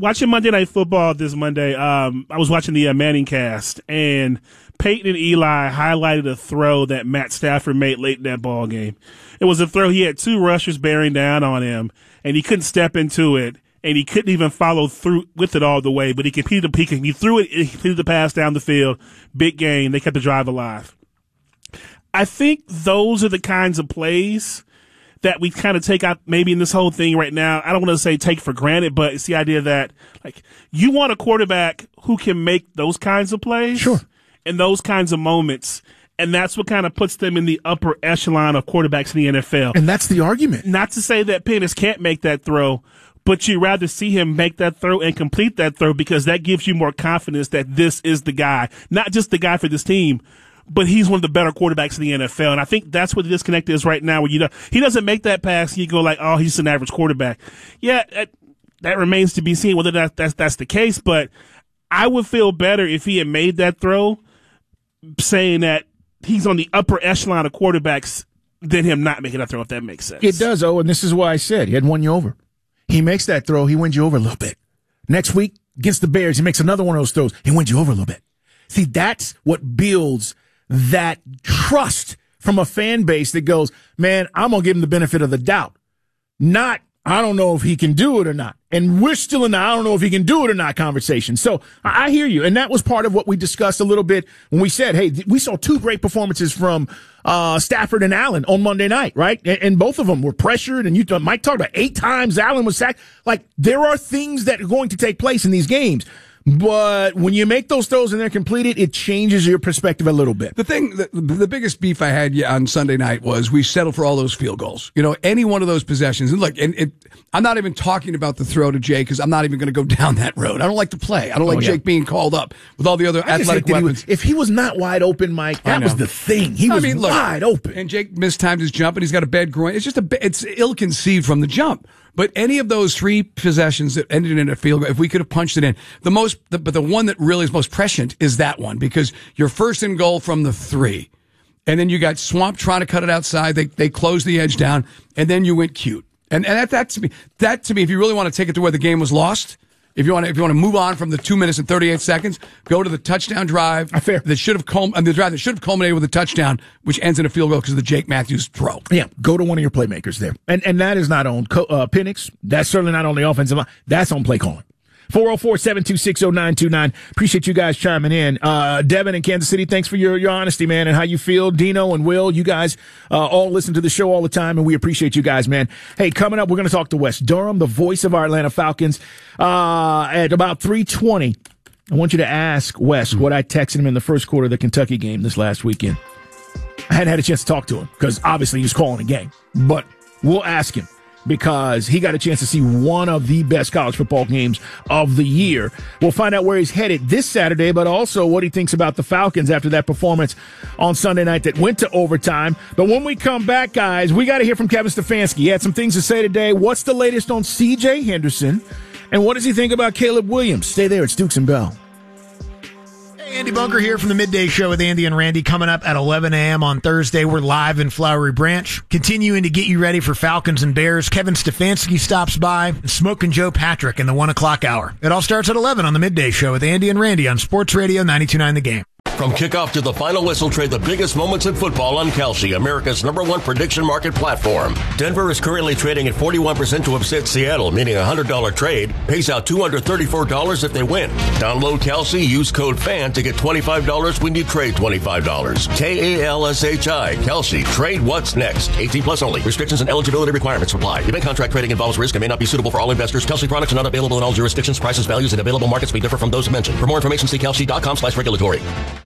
watching Monday Night Football this Monday, I was watching the Manning cast, and Peyton and Eli highlighted a throw that Matt Stafford made late in that ball game. It was a throw. He had two rushers bearing down on him, and he couldn't step into it, and he couldn't even follow through with it all the way, but he completed he threw it, he completed the pass down the field. Big gain. They kept the drive alive. I think those are the kinds of plays that we kind of take out maybe in this whole thing right now. I don't want to say take for granted, but it's the idea that, like, you want a quarterback who can make those kinds of plays. Sure. And those kinds of moments. And that's what kind of puts them in the upper echelon of quarterbacks in the NFL. And that's the argument. Not to say that Penix can't make that throw, but you'd rather see him make that throw and complete that throw because that gives you more confidence that this is the guy. Not just the guy for this team, but he's one of the better quarterbacks in the NFL. And I think that's what the disconnect is right now, where he doesn't make that pass and you go like, oh, he's just an average quarterback. Yeah, that remains to be seen whether that's the case, but I would feel better if he had made that throw saying that he's on the upper echelon of quarterbacks than him not making that throw, if that makes sense. It does, and this is why I said he hadn't won you over. He makes that throw, he wins you over a little bit. Next week, against the Bears, he makes another one of those throws, he wins you over a little bit. See, that's what builds that trust from a fan base that goes, man, I'm going to give him the benefit of the doubt. Not, I don't know if he can do it or not. And we're still in the I don't know if he can do it or not conversation. So I hear you. And that was part of what we discussed a little bit when we said, hey, we saw two great performances from Stafford and Allen on Monday night, right? And both of them were pressured. And Mike talked about 8 times Allen was sacked. Like, there are things that are going to take place in these games. But when you make those throws and they're completed, it changes your perspective a little bit. The biggest beef I had on Sunday night was we settled for all those field goals. You know, any one of those possessions. And look, I'm not even talking about the throw to Jake because I'm not even going to go down that road. I don't like the play. I don't like Jake being called up with all the other athletic weapons. If he was not wide open, Mike, that was the thing. He was wide open. And Jake mistimed his jump and he's got a bad groin. It's just it's ill-conceived from the jump. But any of those 3 possessions that ended in a field goal, if we could have punched it in, but the one that really is most prescient is that one because you're first and goal from the 3. And then you got Swamp trying to cut it outside. They closed the edge down and then you went cute. And that to me, if you really want to take it to where the game was lost, if you want to move on from the 2 minutes and 38 seconds, go to the touchdown drive that should have culminated with a touchdown, which ends in a field goal because of the Jake Matthews throw. Yeah, go to one of your playmakers there, and that is not on Penix. That's certainly not on the offensive line. That's on play calling. 404-726-0929. Appreciate you guys chiming in. Devin in Kansas City, thanks for your honesty, man, and how you feel. Dino and Will, you guys all listen to the show all the time, and we appreciate you guys, man. Hey, coming up, we're going to talk to Wes Durham, the voice of our Atlanta Falcons, at about 3:20. I want you to ask Wes what I texted him in the first quarter of the Kentucky game this last weekend. I hadn't had a chance to talk to him because obviously he was calling a game, but we'll ask him, because he got a chance to see one of the best college football games of the year. We'll find out where he's headed this Saturday, but also what he thinks about the Falcons after that performance on Sunday night that went to overtime. But when we come back, guys, we got to hear from Kevin Stefanski. He had some things to say today. What's the latest on C.J. Henderson? And what does he think about Caleb Williams? Stay there. It's Dukes and Bell. Andy Bunker here from the Midday Show with Andy and Randy, coming up at 11 a.m. on Thursday. We're live in Flowery Branch, continuing to get you ready for Falcons and Bears. Kevin Stefanski stops by, and Smoke and Joe Patrick in the 1 o'clock hour. It all starts at 11 on the Midday Show with Andy and Randy on Sports Radio 92.9 The Game. From kickoff to the final whistle, trade the biggest moments in football on Kalshi, America's #1 prediction market platform. Denver is currently trading at 41% to upset Seattle, meaning a $100 trade pays out $234 if they win. Download Kalshi, use code FAN to get $25 when you trade $25. Kalshi, Kalshi, trade what's next. 18 plus only. Restrictions and eligibility requirements apply. Event contract trading involves risk and may not be suitable for all investors. Kalshi products are not available in all jurisdictions. Prices, values, and available markets may differ from those mentioned. For more information, see kalshi.com/regulatory.